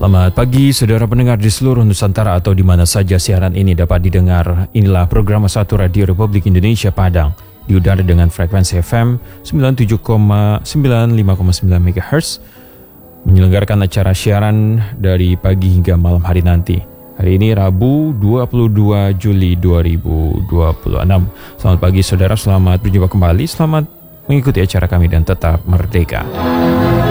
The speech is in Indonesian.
Selamat pagi saudara pendengar di seluruh Nusantara atau di mana saja siaran ini dapat didengar. Inilah program 1 Radio Republik Indonesia Padang di udara dengan frekuensi FM 97,95,9 MHz menyelenggarakan acara siaran dari pagi hingga malam hari nanti. Hari ini Rabu 22 Juli 2026. Selamat pagi saudara, selamat berjumpa kembali, selamat mengikuti acara kami dan tetap merdeka.